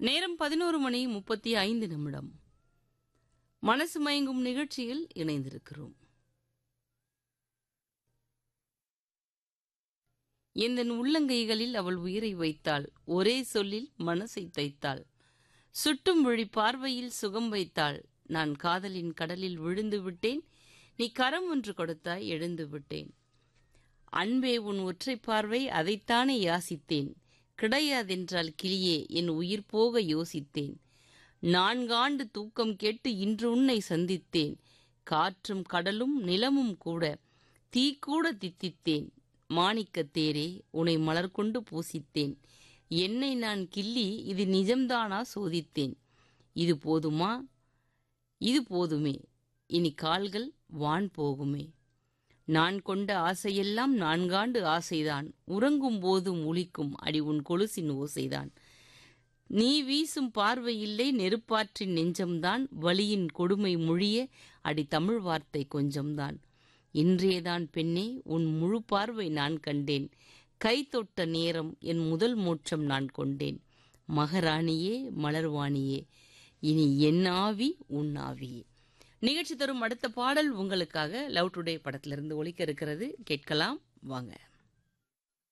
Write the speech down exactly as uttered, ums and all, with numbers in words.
நேரம் பதினோரு மணி முப்பத்தி ஐந்து நிமிடம். மனசு மயங்கும் நிகழ்ச்சியில் இணைந்திருக்கிறோம். எந்தன் உள்ளங்கைகளில் அவள் உயிரை வைத்தாள், ஒரே சொல்லில் மனசை தைத்தாள், சுட்டும் விழி பார்வையில் சுகம் வைத்தாள். நான் காதலின் கடலில் விழுந்து விட்டேன், நீ கரம் ஒன்று கொடுத்தாய் எழுந்து விட்டேன். அன்பே உன் ஒற்றை பார்வை, அதைத்தானே யாசித்தேன், கிடையாதென்றால் கிளியே என் உயிர் போக யோசித்தேன். நான்காண்டு தூக்கம் கேட்டு இன்று உன்னை சந்தித்தேன், காற்றும் கடலும் நிலமும் கூட தீக்கூட தித்தித்தேன். மாணிக்கத் தேரே உன்னை மலர் கொண்டு பூசித்தேன், என்னை நான் கிள்ளி இது நிஜம்தானா சோதித்தேன். இது போதுமா, இது போதுமே, இனி கால்கள் வான் போகுமே. நான் கொண்ட ஆசையெல்லாம் நான்காண்டு ஆசைதான், உறங்கும் போதும் ஒலிக்கும் அடி உன் கொலுசின் ஓசைதான். நீ வீசும் பார்வையில்லை நெருப்பாற்றின் நெஞ்சம்தான், வலியின் கொடுமை மொழிய அடி தமிழ் வார்த்தை கொஞ்சம்தான். இன்றேதான் பெண்ணே உன் முழு பார்வை நான் கண்டேன், கை தொட்ட நேரம் என் முதல் மோட்சம் நான் கொண்டேன். மகராணியே மலர்வாணியே, இனி என் ஆவி உன் ஆவியே. நிகழ்ச்சி தரும் அடுத்த பாடல் உங்களுக்காக லவ் டுடே படத்திலிருந்து ஒலிக்க இருக்கிறது, கேட்கலாம் வாங்க.